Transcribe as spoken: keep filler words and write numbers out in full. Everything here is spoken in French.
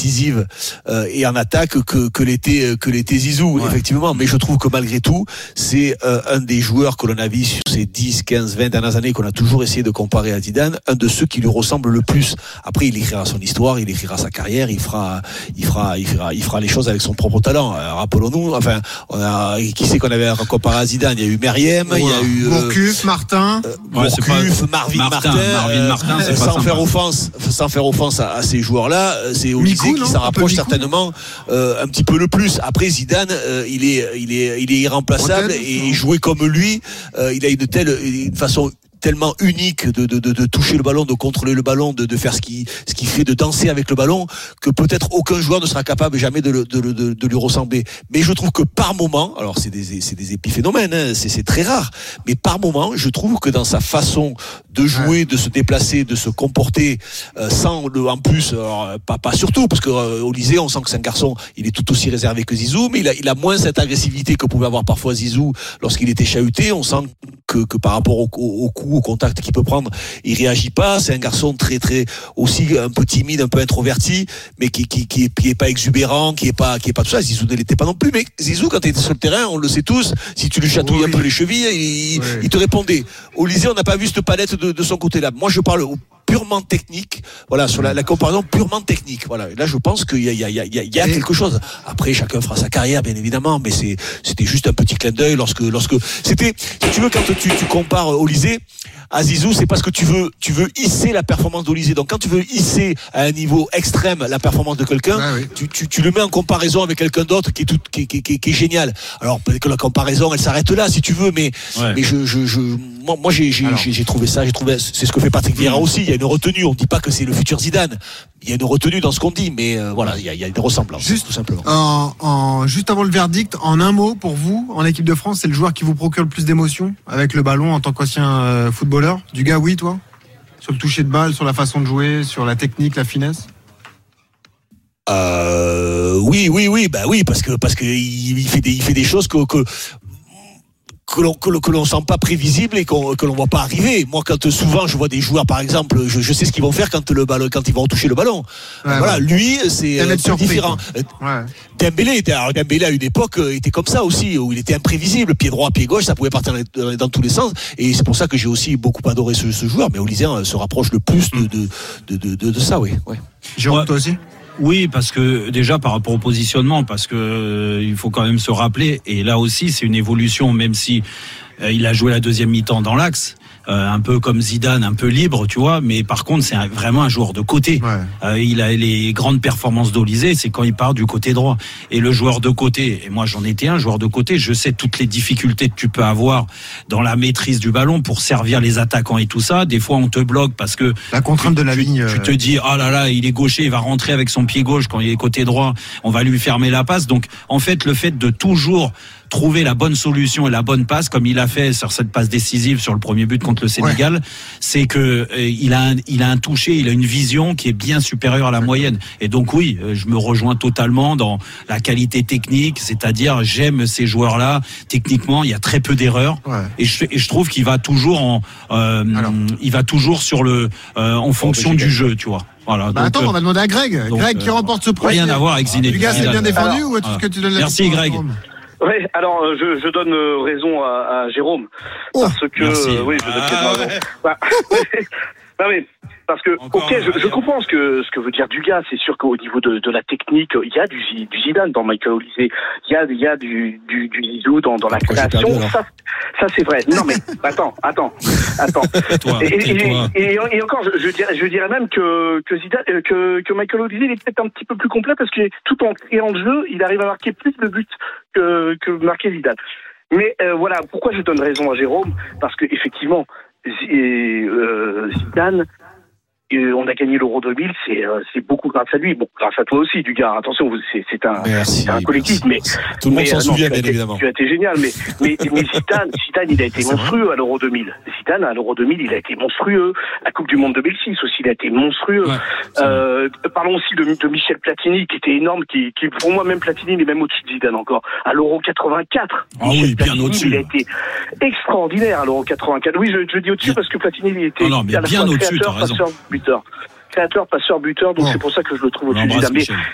décisive euh, et en attaque que, que l'était que l'était Zizou, ouais. effectivement. Mais je trouve que malgré tout, c'est euh, un des joueurs que l'on a vu sur ces dix, quinze, vingt dernières années qu'on a toujours essayé de comparer à Zidane, un de ceux qui lui ressemble le plus. Après, il écrira son histoire, il écrira sa carrière, il fera, il fera, il fera, il fera les choses avec son propre talent. Euh, rappelons-nous, enfin, on a, qui c'est qu'on avait comparé à Zidane? Il y a eu Meriem, ouais. il y a eu euh, Gourcuff, Martin, euh, ouais, Gourcuff, pas... Marvin Martin, Martin, Marvin Martin, euh, c'est sans pas faire offense, sans faire offense à, à ces joueurs-là, c'est Olysée qui s'en rapproche certainement euh, un petit peu le plus. Après Zidane, euh, il est, il est, il est irremplaçable Hôtel, et jouer comme lui, euh, il a une telle, une façon tellement unique de, de, de, de toucher le ballon, de contrôler le ballon, de, de faire ce qui, ce qui fait, de danser avec le ballon, que peut-être aucun joueur ne sera capable jamais de, de, de, de lui ressembler. Mais je trouve que par moment, alors c'est des, c'est des épiphénomènes, hein, c'est, c'est très rare, mais par moment, je trouve que dans sa façon de jouer, ouais. de se déplacer, de se comporter, euh, sans le, en plus, alors, pas, pas surtout, parce que euh, au lycée, on sent que c'est un garçon, il est tout aussi réservé que Zizou, mais il a, il a moins cette agressivité que pouvait avoir parfois Zizou lorsqu'il était chahuté. On sent que, que par rapport au, au, au coup, au contact qu'il peut prendre, il réagit pas. C'est un garçon très très aussi un peu timide, un peu introverti, mais qui qui qui est, qui est pas exubérant, qui est pas qui est pas tout ça. Zizou ne l'était pas non plus. Mais Zizou, quand il était sur le terrain, on le sait tous, si tu lui chatouilles oui. un peu les chevilles, il, oui. il te répondait. Au lycée, on n'a pas vu cette palette de, de son côté-là. Moi, je parle purement technique. Voilà, sur la, la comparaison purement technique. Voilà. Et là, je pense qu'il y a il y a il y a, il y a quelque chose. Après, chacun fera sa carrière, bien évidemment, mais c'est c'était juste un petit clin d'œil lorsque lorsque c'était. Si tu veux, quand tu tu compares au lycée à Zizou, c'est parce que tu veux, tu veux hisser la performance d'Olysée. Donc, quand tu veux hisser à un niveau extrême la performance de quelqu'un, ouais, oui. tu, tu, tu le mets en comparaison avec quelqu'un d'autre qui est tout, qui, qui, qui, qui est génial. Alors, peut-être que la comparaison, elle s'arrête là, si tu veux, mais, ouais. mais je, je, je, moi, moi j'ai, j'ai, j'ai, j'ai trouvé ça, j'ai trouvé, c'est ce que fait Patrick Vieira aussi. Il y a une retenue. On dit pas que c'est le futur Zidane. Il y a une retenue dans ce qu'on dit, mais euh, voilà, il y a, il y a une ressemblance, juste, tout simplement. En, en, juste avant le verdict, en un mot, pour vous, en équipe de France, c'est le joueur qui vous procure le plus d'émotions avec le ballon en tant qu'ancien euh, footballeur. Du gars, oui, toi, sur le toucher de balle, sur la façon de jouer, sur la technique, la finesse. Euh, oui, oui, oui, bah oui, parce que parce que il, il fait des il fait des choses que que que l'on que, que l'on sent pas prévisible et qu'on, que l'on voit pas arriver. Moi, quand souvent je vois des joueurs, par exemple, je, je sais ce qu'ils vont faire quand le ballon, quand ils vont toucher le ballon. Ouais, voilà, ouais. Lui, c'est un peu différent. Ouais. Dembélé était, alors Dembélé à une époque était comme ça aussi, où il était imprévisible, pied droit, pied gauche, ça pouvait partir dans, dans tous les sens. Et c'est pour ça que j'ai aussi beaucoup adoré ce, ce joueur. Mais Olysée se rapproche le plus de de de de, de, de ça, oui. Ouais. Jérôme, ouais. Toi aussi. Oui, parce que déjà par rapport au positionnement, parce que euh, il faut quand même se rappeler, et là aussi c'est une évolution, même si euh, il a joué la deuxième mi-temps dans l'axe, euh, un peu comme Zidane, un peu libre, tu vois, mais par contre c'est un, vraiment un joueur de côté. Ouais. Euh, il a les grandes performances d'Olysée, c'est quand il part du côté droit. Et le joueur de côté, et moi j'en étais un joueur de côté, je sais toutes les difficultés que tu peux avoir dans la maîtrise du ballon pour servir les attaquants et tout ça. Des fois on te bloque parce que la contrainte tu, de la tu, ligne. Tu te dis ah là là, il est gaucher, il va rentrer avec son pied gauche quand il est côté droit, on va lui fermer la passe. Donc en fait le fait de toujours trouver la bonne solution et la bonne passe, comme il a fait sur cette passe décisive sur le premier but contre le Sénégal, ouais. c'est que euh, il a un, il a un toucher, il a une vision qui est bien supérieure à la moyenne. Et donc oui, je me rejoins totalement dans la qualité technique, c'est-à-dire j'aime ces joueurs-là. Techniquement, il y a très peu d'erreurs, ouais. et, je, et je trouve qu'il va toujours en, euh, il va toujours sur le, euh, en fonction oh, du jeu, tu vois. Voilà, bah donc, attends, on va demander à Greg. Donc, Greg qui euh, remporte ce premier. Rien à voir avec Zinedine. Lucas, c'est bien défendu alors, ou est-ce ah. que tu donnes la Merci Greg. Oui, alors je, je donne raison à, à Jérôme oh, parce que merci. oui, je donne ah, raison. Ouais. Bah, non mais parce que Encore ok, je, je comprends ce que ce que veut dire Dugas. C'est sûr qu'au niveau de, de la technique, il y a du, du Zidane dans Michael Olysée, il y a il y a du du, du Zizou dans dans la création. Perdu, ça, ça c'est vrai. Non mais attends, attends, attends. Toi, et, et, et, et encore, je, je dirais je dirais même que que Zidane, que que Michael Olysée il est peut-être un petit peu plus complet parce que tout en créant le jeu, il arrive à marquer plus de buts que que marquer Zidane. Mais euh, voilà, pourquoi je donne raison à Jérôme, parce que effectivement euh, Zidane, euh, on a gagné l'Euro deux mille, c'est euh, c'est beaucoup grâce à lui. Bon, grâce à toi aussi, Dugas. Attention, c'est c'est un merci, c'est un collectif, merci. mais tout le monde mais, s'en euh, souvient, non, bien évidemment. Tu as été génial, mais mais mais Zidane, Zidane, il a été monstrueux à l'Euro deux mille. Zidane à l'Euro deux mille, il a été monstrueux. La Coupe du Monde deux mille six aussi, il a été monstrueux. Ouais, euh, parlons aussi de, de Michel Platini, qui était énorme, qui qui pour moi même Platini, il est même au-dessus de Zidane encore. À l'Euro quatre-vingt-quatre, ah Michel oui, Platini, bien au-dessus. Il a été extraordinaire à l'Euro quatre-vingt-quatre. Oui, je, je dis au-dessus bien. Parce que Platini, il était oh non, mais à la bien fois au-dessus, créateur, passeur, buteur. Créateur, passeur, buteur, donc oh. c'est pour ça que je le trouve au-dessus de Zidane.